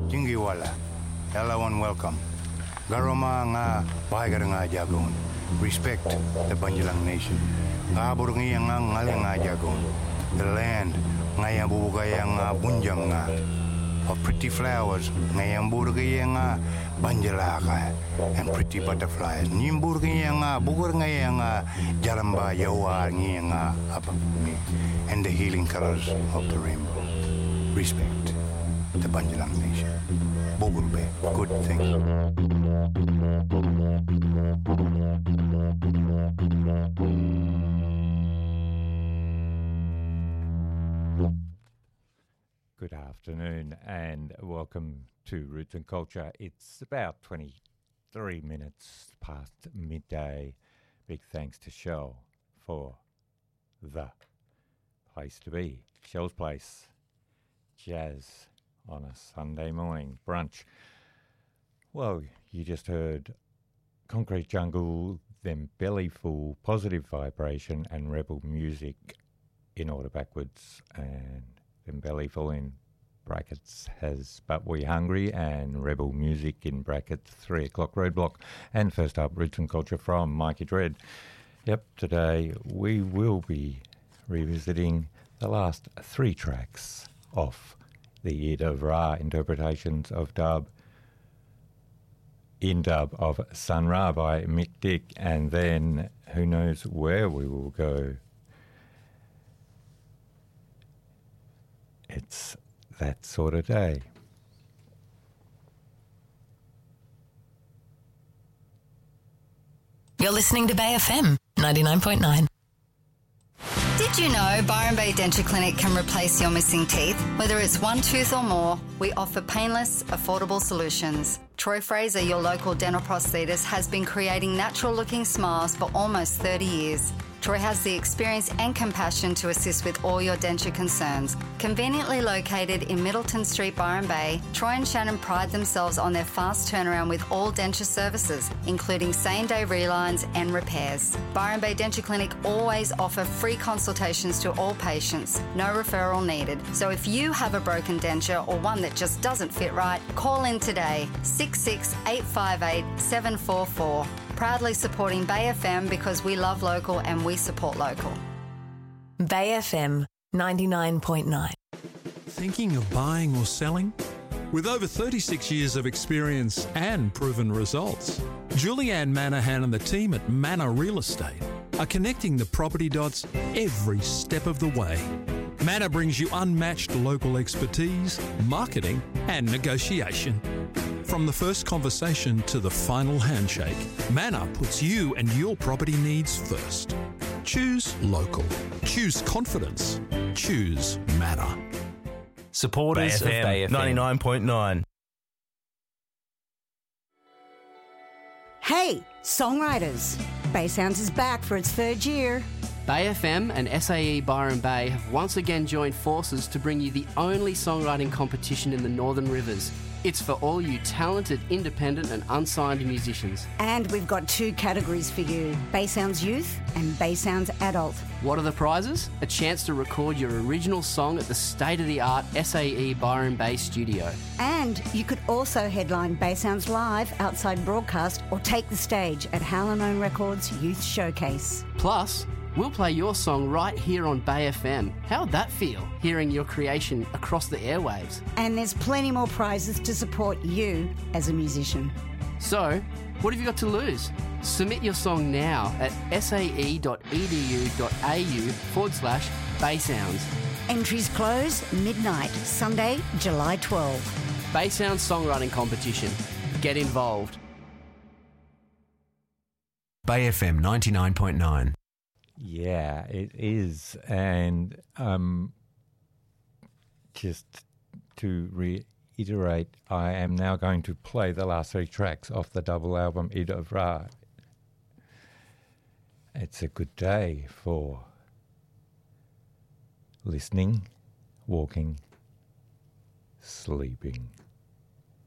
Jingiwala. Elawan welcome. Garoma nga bahagar nga jagon. Respect the Banjalang nation. Kabur nga ngalang nga jagon. The land nga bubugay nga bunjang nga. Of pretty flowers nga burgay nga Banjalaka and pretty butterflies. Nimburgay nga bugur nga jalamba yawa nga apapuni and the healing colors of the rainbow. Respect the Banjalang nation. Bugurbe, good thing. Good afternoon and welcome to Roots and Culture. It's about 23 minutes past midday. Big thanks to Shell for the place to be. Shell's Place, jazz on a Sunday morning brunch. Well, you just heard Concrete Jungle, then Bellyful, Positive Vibration and Rebel Music in order backwards, and then Bellyful in brackets has But We Hungry and Rebel Music in brackets 3 o'clock Roadblock. And first up, Roots and Culture from Mikey Dread. Yep, today we will be revisiting the last 3 tracks off the Eid of Ra interpretations of dub, in dub of Sun Ra by Mick Dick, and then who knows where we will go. It's that sort of day. You're listening to Bay FM 99.9. Did you know Byron Bay Denture Clinic can replace your missing teeth? Whether it's one tooth or more, we offer painless, affordable solutions. Troy Fraser, your local dental prosthetist, has been creating natural-looking smiles for almost 30 years. Troy has the experience and compassion to assist with all your denture concerns. Conveniently located in Middleton Street, Byron Bay, Troy and Shannon pride themselves on their fast turnaround with all denture services, including same-day relines and repairs. Byron Bay Denture Clinic always offer free consultations to all patients, no referral needed. So if you have a broken denture or one that just doesn't fit right, call in today, 858 744. Proudly supporting Bay FM because we love local and we support local. Bay FM 99.9. Thinking of buying or selling? With over 36 years of experience and proven results, Julianne Manahan and the team at Manor Real Estate are connecting the property dots every step of the way. Manor brings you unmatched local expertise, marketing and negotiation. From the first conversation to the final handshake, Manor puts you and your property needs first. Choose local. Choose confidence. Choose Manor. Supporters of Bay FM 99.9. Hey, songwriters! Bay Sounds is back for its 3rd year. Bay FM and SAE Byron Bay have once again joined forces to bring you the only songwriting competition in the Northern Rivers. It's for all you talented, independent and unsigned musicians. And we've got 2 categories for you, Bay Sounds Youth and Bay Sounds Adult. What are the prizes? A chance to record your original song at the state-of-the-art SAE Byron Bay studio. And you could also headline Bay Sounds Live outside broadcast or take the stage at Howlin' Records Youth Showcase. Plus, we'll play your song right here on Bay FM. How'd that feel, hearing your creation across the airwaves? And there's plenty more prizes to support you as a musician. So, what have you got to lose? Submit your song now at sae.edu.au/Baysounds. Entries close midnight, Sunday, July 12. Bay Sounds Songwriting Competition. Get involved. Bay FM 99.9. Yeah, it is. And just to reiterate, I am now going to play the last 3 tracks off the double album Eid of Ra. It's a good day for listening, walking, sleeping.